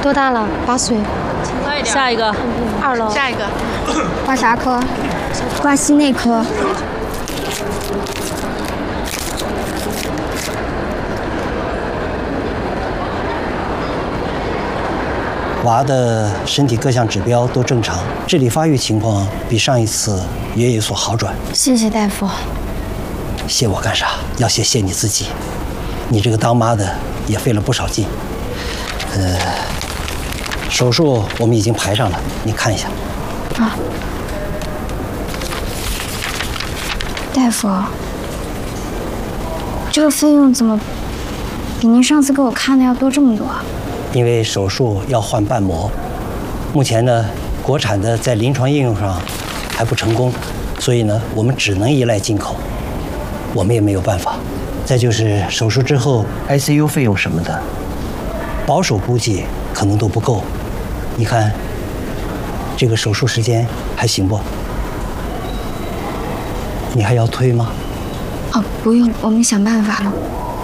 多大了？8岁。 快点。下一个 2楼。 下一个。 挂啥科？挂心内科。 娃的身体各项指标都正常，智力发育情况比上一次也有所好转。 谢谢大夫。 谢我干啥？要谢你自己。你这个当妈的也费了不少劲。手术我们已经排上了，你看一下。 啊。大夫，这个费用怎么比您上次给我看的要多这么多啊？ 因为手术要换瓣膜，目前呢，国产的在临床应用上还不成功，所以呢，我们只能依赖进口，我们也没有办法。再就是手术之后 ICU 费用什么的，保守估计可能都不够。你看，这个手术时间还行不？你还要推吗？ 哦，不用，我们想办法了。